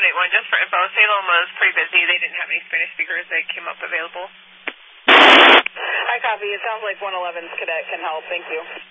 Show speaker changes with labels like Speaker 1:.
Speaker 1: 181, just for info. Salem was pretty busy. They didn't have any Spanish speakers that came up available.
Speaker 2: I copy. It sounds like 111's cadet can help. Thank you.